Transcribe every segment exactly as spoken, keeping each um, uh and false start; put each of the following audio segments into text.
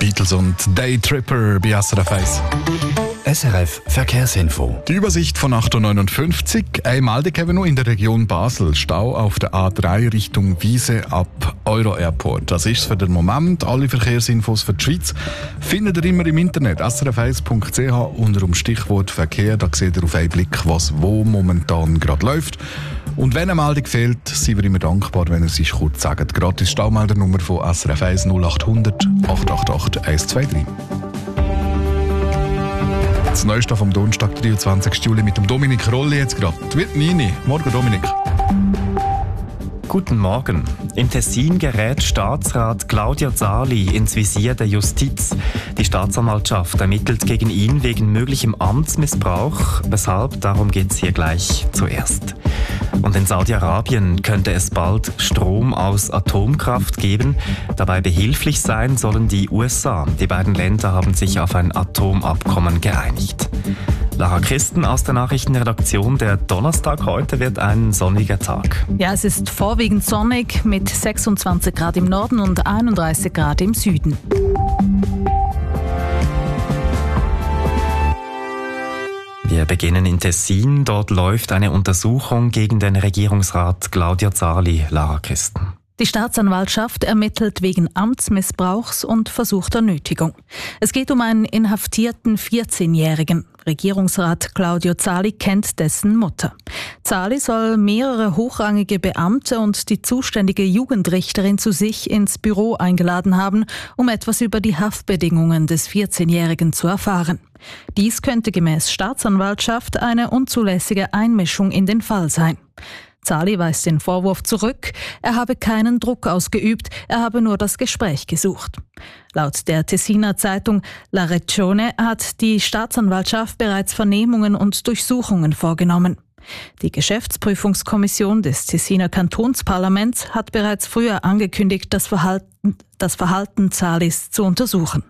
Beatles und Daytripper bei S R F eins. S R F Verkehrsinfo. Die Übersicht von acht Uhr neunundfünfzig. Eine Meldung haben wir noch in der Region Basel. Stau auf der A drei Richtung Wiese ab Euro Airport. Das ist für den Moment. Alle Verkehrsinfos für die Schweiz findet ihr immer im Internet. S R F eins punkt c h unter dem Stichwort Verkehr. Da seht ihr auf einen Blick, was wo momentan gerade läuft. Und wenn eine Meldung fehlt, sind wir immer dankbar, wenn ihr sie kurz sagt. Gratis Staumeldernummer von S R F eins null acht hundert acht acht acht eins zwei drei. Das Neueste vom Donnerstag, dreiundzwanzigsten Juli mit dem Dominik Rolli jetzt gerade. Wird Nini. Morgen, Dominik. Guten Morgen. Im Tessin gerät Staatsrat Claudio Zali ins Visier der Justiz. Die Staatsanwaltschaft ermittelt gegen ihn wegen möglichem Amtsmissbrauch. Weshalb? Darum geht es hier gleich zuerst. Und in Saudi-Arabien könnte es bald Strom aus Atomkraft geben. Dabei behilflich sein sollen die U S A. Die beiden Länder haben sich auf ein Atomabkommen geeinigt. Lara Christen aus der Nachrichtenredaktion. Der Donnerstag heute wird ein sonniger Tag. Ja, es ist vorwiegend sonnig mit sechsundzwanzig Grad im Norden und einunddreißig Grad im Süden. Wir beginnen in Tessin. Dort läuft eine Untersuchung gegen den Regierungsrat Claudio Zali. Lara Christen. Die Staatsanwaltschaft ermittelt wegen Amtsmissbrauchs und versuchter Nötigung. Es geht um einen inhaftierten vierzehnjährigen. Regierungsrat Claudio Zali kennt dessen Mutter. Zali soll mehrere hochrangige Beamte und die zuständige Jugendrichterin zu sich ins Büro eingeladen haben, um etwas über die Haftbedingungen des vierzehnjährigen zu erfahren. Dies könnte gemäß Staatsanwaltschaft eine unzulässige Einmischung in den Fall sein. Zali weist den Vorwurf zurück, er habe keinen Druck ausgeübt, er habe nur das Gespräch gesucht. Laut der Tessiner Zeitung La Regione hat die Staatsanwaltschaft bereits Vernehmungen und Durchsuchungen vorgenommen. Die Geschäftsprüfungskommission des Tessiner Kantonsparlaments hat bereits früher angekündigt, das Verhalten, das Verhalten Zalis zu untersuchen.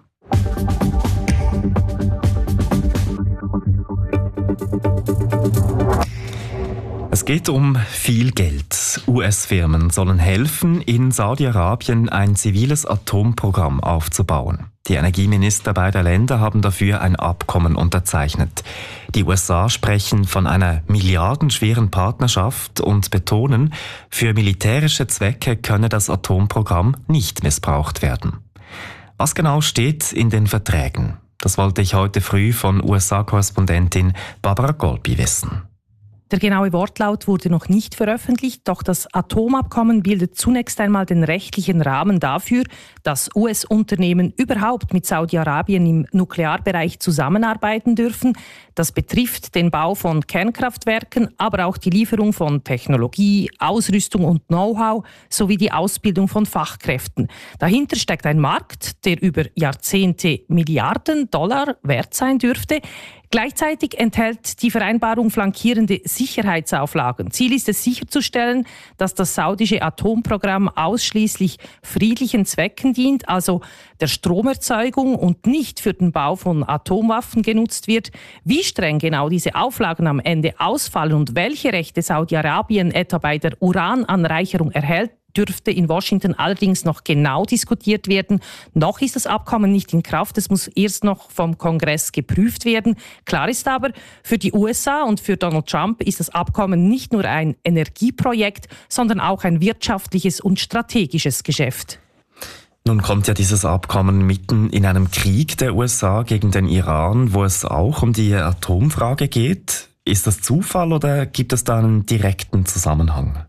Es geht um viel Geld. U S-Firmen sollen helfen, in Saudi-Arabien ein ziviles Atomprogramm aufzubauen. Die Energieminister beider Länder haben dafür ein Abkommen unterzeichnet. Die U S A sprechen von einer milliardenschweren Partnerschaft und betonen, für militärische Zwecke könne das Atomprogramm nicht missbraucht werden. Was genau steht in den Verträgen? Das wollte ich heute früh von U S A-Korrespondentin Barbara Golbi wissen. Der genaue Wortlaut wurde noch nicht veröffentlicht, doch das Atomabkommen bildet zunächst einmal den rechtlichen Rahmen dafür, dass U S-Unternehmen überhaupt mit Saudi-Arabien im Nuklearbereich zusammenarbeiten dürfen. Das betrifft den Bau von Kernkraftwerken, aber auch die Lieferung von Technologie, Ausrüstung und Know-how sowie die Ausbildung von Fachkräften. Dahinter steckt ein Markt, der über Jahrzehnte Milliarden Dollar wert sein dürfte. Gleichzeitig enthält die Vereinbarung flankierende Sicherheitsauflagen. Ziel ist es sicherzustellen, dass das saudische Atomprogramm ausschließlich friedlichen Zwecken dient, also der Stromerzeugung und nicht für den Bau von Atomwaffen genutzt wird. Wie streng genau diese Auflagen am Ende ausfallen und welche Rechte Saudi-Arabien etwa bei der Urananreicherung erhält, dürfte in Washington allerdings noch genau diskutiert werden. Noch ist das Abkommen nicht in Kraft, es muss erst noch vom Kongress geprüft werden. Klar ist aber, für die U S A und für Donald Trump ist das Abkommen nicht nur ein Energieprojekt, sondern auch ein wirtschaftliches und strategisches Geschäft. Nun kommt ja dieses Abkommen mitten in einem Krieg der U S A gegen den Iran, wo es auch um die Atomfrage geht. Ist das Zufall oder gibt es da einen direkten Zusammenhang?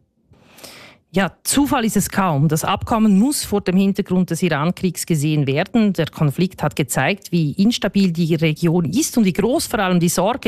Ja, Zufall ist es kaum. Das Abkommen muss vor dem Hintergrund des Iran-Kriegs gesehen werden. Der Konflikt hat gezeigt, wie instabil die Region ist und wie groß vor allem die Sorge